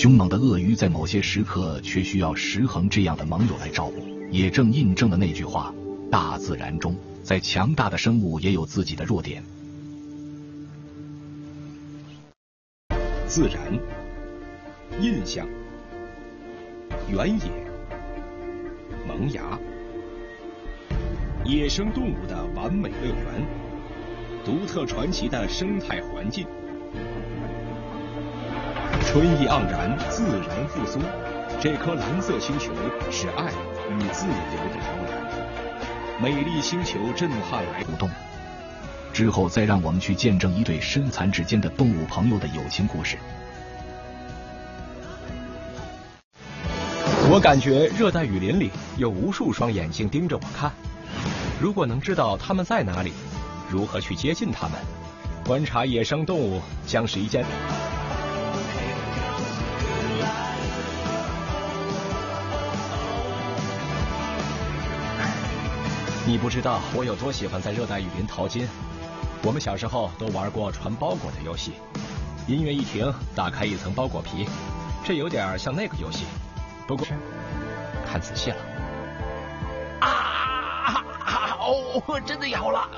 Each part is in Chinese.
凶猛的鳄鱼在某些时刻却需要时衡这样的盟友来照顾，也正印证了那句话：大自然中，再强大的生物也有自己的弱点。 自然、印象、原野、萌芽，野生动物的完美乐园，独特传奇的生态环境。春意盎然，自然复苏。这颗蓝色星球是爱与自由的摇篮。美丽星球震撼来互动。之后再让我们去见证一对身残志坚的动物朋友的友情故事。 我感觉热带雨林里有无数双眼睛盯着我看。如果能知道它们在哪里，如何去接近它们，观察野生动物将是一件……你不知道我有多喜欢在热带雨林淘金。我们小时候都玩过传包裹的游戏，音乐一停，打开一层包裹皮，这有点像那个游戏。不过看仔细了，真的咬了！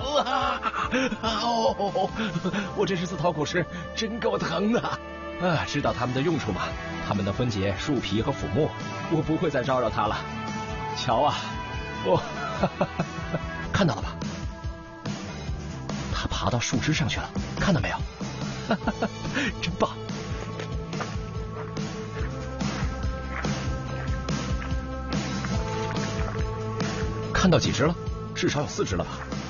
我这是自讨苦吃，真够疼的。知道它们的用处吗？它们能分解树皮和腐木，我不会再招惹它了。瞧啊，看到了吧？它爬到树枝上去了，看到没有？真棒！看到几只了？至少有4只了吧？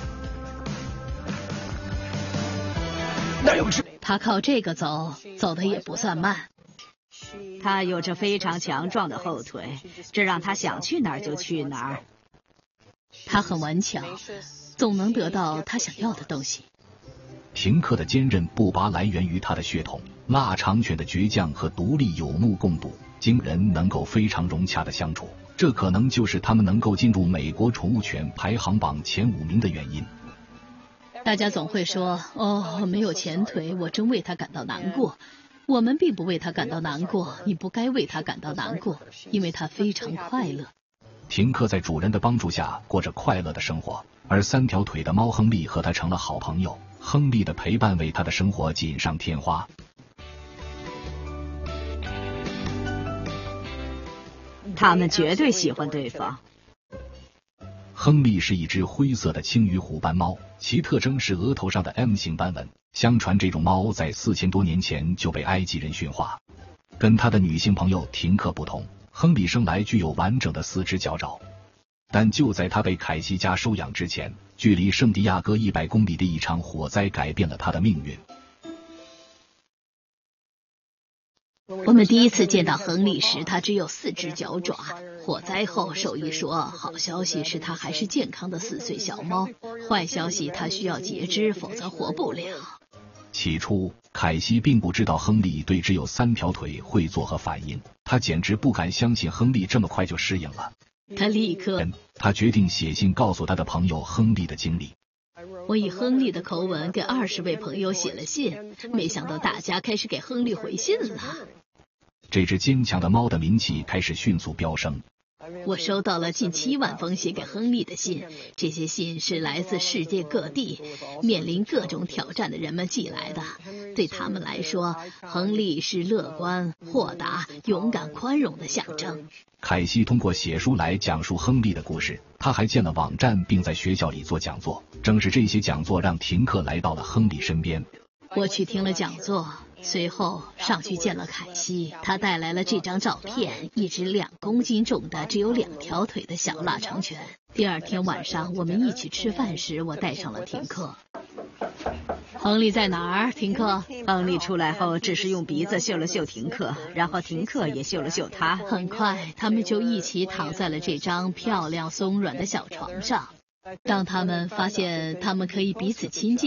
那有只。 他靠这个走，走的也不算慢。 他有着非常强壮的后腿，这让他想去哪儿就去哪儿。 他很顽强，总能得到他想要的东西。 停克的坚韧不拔来源于他的血统，腊肠犬的倔强和独立有目共睹，惊人能够非常融洽的相处，这可能就是他们能够进入美国宠物犬排行榜前5名的原因。 大家总会说，没有前腿，我真为他感到难过。我们并不为他感到难过，你不该为他感到难过，因为他非常快乐。 停克在主人的帮助下过着快乐的生活，而3条腿的猫亨利和他成了好朋友。亨利的陪伴为他的生活锦上添花。 他们绝对喜欢对方。 亨利是一只灰色的青鱼虎斑猫，其特征是额头上的 M 型斑纹。相传这种猫在4000多年前就被埃及人驯化。跟他的女性朋友停克不同，亨利生来具有完整的4只脚爪。但就在他被凯西家收养之前，距离圣地亚哥100公里的一场火灾改变了他的命运。 我们第一次见到亨利时，他只有4只脚爪。火灾后，兽医说，好消息是他还是健康的4岁小猫，坏消息他需要截肢，否则活不了。 起初，凯西并不知道亨利对只有3条腿会作何反应，他简直不敢相信亨利这么快就适应了。他决定写信告诉他的朋友亨利的经历。 我以亨利的口吻给20位朋友写了信，没想到大家开始给亨利回信了。 这只坚强的猫的名气开始迅速飙升。 我收到了近7万封写给亨利的信，这些信是来自世界各地，面临各种挑战的人们寄来的。对他们来说，亨利是乐观、豁达、勇敢、宽容的象征。 凯西通过写书来讲述亨利的故事，他还建了网站，并在学校里做讲座。正是这些讲座让停克来到了亨利身边。 我去听了讲座，随后上去见了凯西，他带来了这张照片，一只2公斤重的只有2条腿的小腊肠犬。第2天晚上我们一起吃饭时，我带上了停克。亨利在哪儿？停克。 亨利出来后只是用鼻子嗅了嗅停克，然后停克也嗅了嗅他。 很快他们就一起躺在了这张漂亮松软的小床上。当他们发现他们可以彼此亲近